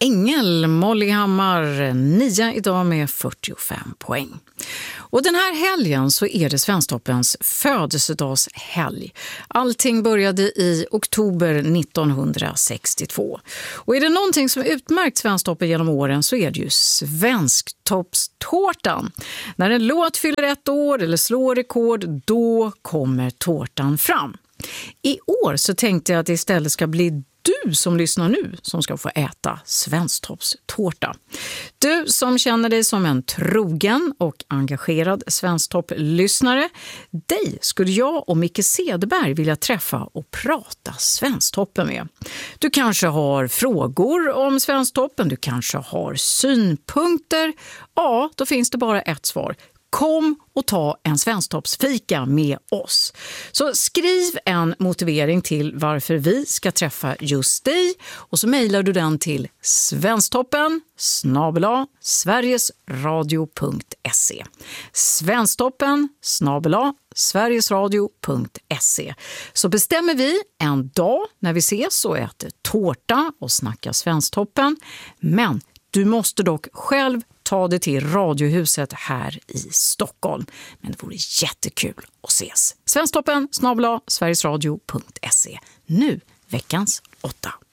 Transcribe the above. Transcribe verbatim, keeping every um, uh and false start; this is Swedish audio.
Engel, Molly Hammar, nia idag med fyrtiofem poäng. Och den här helgen så är det Svensktoppens födelsedagshelg. Allting började i oktober nittonhundrasextiotvå. Och är det någonting som utmärkt Svensktoppen genom åren så är det ju Svensktoppstårtan. När en låt fyller ett år eller slår rekord, då kommer tårtan fram. I år så tänkte jag att det istället ska bli du som lyssnar nu som ska få äta Svensktoppstårta. Du som känner dig som en trogen och engagerad Svensktopp-lyssnare, dig skulle jag och Micke Cederberg vilja träffa och prata Svensktoppen med. Du kanske har frågor om Svensktoppen, du kanske har synpunkter. Ja, då finns det bara ett svar. Kom och ta en Svensktoppsfika med oss. Så skriv en motivering till varför vi ska träffa just dig och så mejlar du den till svensktoppen snabel-a sverigesradio punkt se. Svensktoppen snabel-a sverigesradio punkt se. Så bestämmer vi en dag när vi ses och äter tårta och snackar Svensktoppen. Men du måste dock själv ta det till Radiohuset här i Stockholm. Men det vore jättekul att ses. Svensktoppen snabel-a sverigesradio punkt se. Nu veckans åtta.